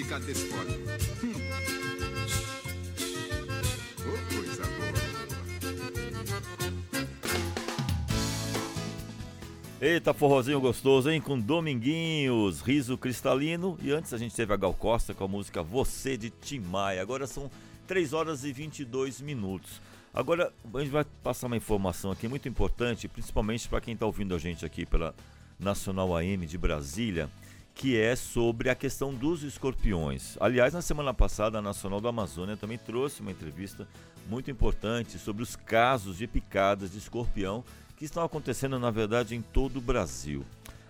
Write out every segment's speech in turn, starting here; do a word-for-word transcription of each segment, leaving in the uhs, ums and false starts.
ficar desse fora. Hum. Oh, coisa boa. Eita, forrozinho gostoso, hein? Com Dominguinhos, riso cristalino. E antes a gente teve a Gal Costa com a música Você, de Tim Maia. Agora são três horas e vinte e dois minutos. Agora a gente vai passar uma informação aqui muito importante, principalmente para quem está ouvindo a gente aqui pela Nacional A M de Brasília, que é sobre a questão dos escorpiões. Aliás, na semana passada a Nacional da Amazônia também trouxe uma entrevista muito importante sobre os casos de picadas de escorpião que estão acontecendo, na verdade, em todo o Brasil.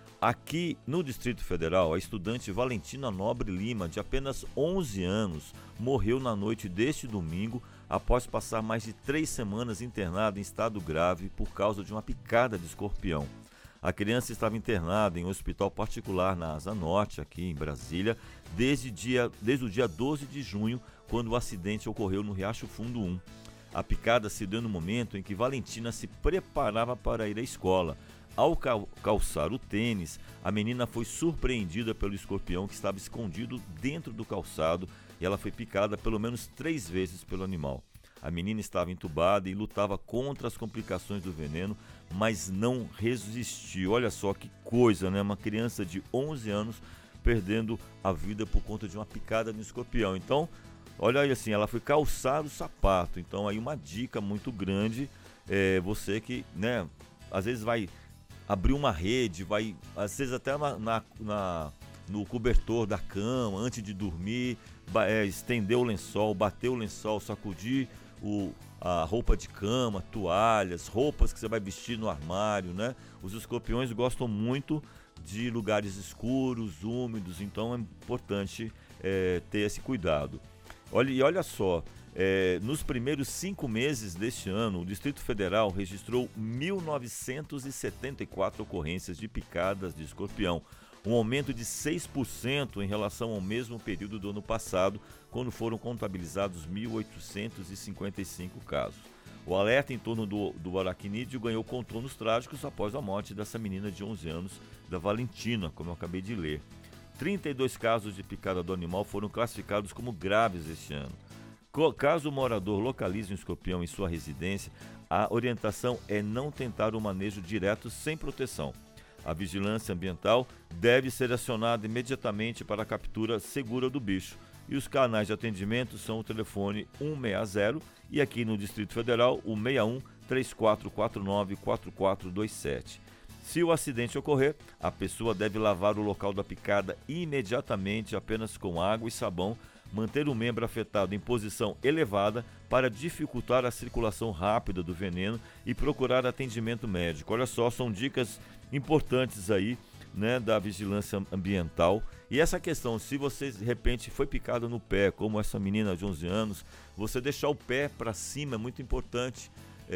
Aqui no Distrito Federal, a estudante Valentina Nobre Lima, de apenas onze anos, morreu na noite deste domingo após passar mais de três semanas internada em estado grave por causa de uma picada de escorpião. A criança estava internada em um hospital particular na Asa Norte, aqui em Brasília, desde, dia, desde o dia doze de junho, quando o acidente ocorreu no Riacho Fundo um. A picada se deu no momento em que Valentina se preparava para ir à escola. Ao calçar o tênis, a menina foi surpreendida pelo escorpião que estava escondido dentro do calçado e ela foi picada pelo menos três vezes pelo animal. A menina estava entubada e lutava contra as complicações do veneno, mas não resistiu. Olha só que coisa, né? Uma criança de onze anos perdendo a vida por conta de uma picada de escorpião. Então, olha aí assim, ela foi calçar o sapato. Então aí uma dica muito grande, é, você que, né, às vezes vai abrir uma rede, vai, às vezes até na, na, na, no cobertor da cama, antes de dormir, é, estender o lençol, bater o lençol, sacudir o, a roupa de cama, toalhas, roupas que você vai vestir no armário, né? Os escorpiões gostam muito de lugares escuros, úmidos, então é importante é, ter esse cuidado. Olha, e olha só, é, nos primeiros cinco meses deste ano, o Distrito Federal registrou mil novecentas e setenta e quatro ocorrências de picadas de escorpião, um aumento de seis por cento em relação ao mesmo período do ano passado, quando foram contabilizados mil oitocentos e cinquenta e cinco casos. O alerta em torno do, do aracnídeo ganhou contornos trágicos após a morte dessa menina de onze anos, da Valentina, como eu acabei de ler. trinta e dois casos de picada do animal foram classificados como graves este ano. Caso o morador localize um escorpião em sua residência, a orientação é não tentar o manejo direto sem proteção. A vigilância ambiental deve ser acionada imediatamente para a captura segura do bicho. E os canais de atendimento são o telefone um seis zero e aqui no Distrito Federal o seis um, três quatro quatro nove, quatro quatro dois sete. Se o acidente ocorrer, a pessoa deve lavar o local da picada imediatamente apenas com água e sabão, manter o membro afetado em posição elevada para dificultar a circulação rápida do veneno e procurar atendimento médico. Olha só, são dicas importantes aí, né, da vigilância ambiental. E essa questão, se você de repente foi picado no pé, como essa menina de onze anos, você deixar o pé para cima é muito importante,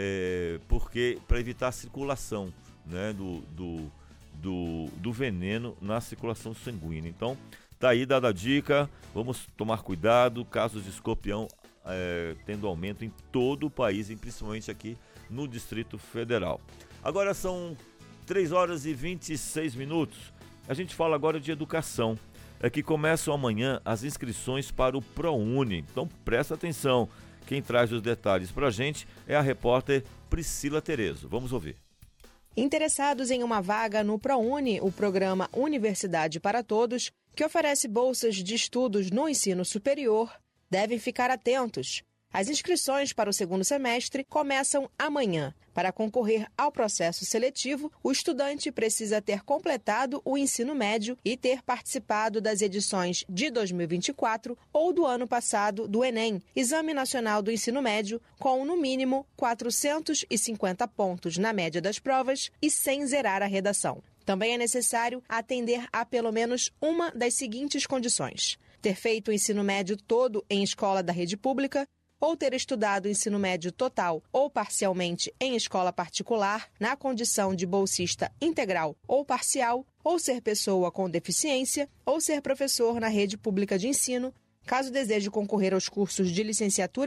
é, porque para evitar a circulação, né, do, do, do, do veneno na circulação sanguínea. Então, tá aí dada a dica, vamos tomar cuidado, casos de escorpião é, tendo aumento em todo o país, e principalmente aqui no Distrito Federal. Agora são três horas e vinte e seis minutos. A gente fala agora de educação. É que começam amanhã as inscrições para o ProUni. Então presta atenção. Quem traz os detalhes para a gente é a repórter Priscila Terezo. Vamos ouvir. Interessados em uma vaga no ProUni, o programa Universidade para Todos, que oferece bolsas de estudos no ensino superior, devem ficar atentos. As inscrições para o segundo semestre começam amanhã. Para concorrer ao processo seletivo, o estudante precisa ter completado o ensino médio e ter participado das edições de dois mil e vinte e quatro ou do ano passado do Enem, Exame Nacional do Ensino Médio, com no mínimo quatrocentos e cinquenta pontos na média das provas e sem zerar a redação. Também é necessário atender a pelo menos uma das seguintes condições: ter feito o ensino médio todo em escola da rede pública, ou ter estudado o ensino médio total ou parcialmente em escola particular, na condição de bolsista integral ou parcial, ou ser pessoa com deficiência, ou ser professor na rede pública de ensino, caso deseje concorrer aos cursos de licenciatura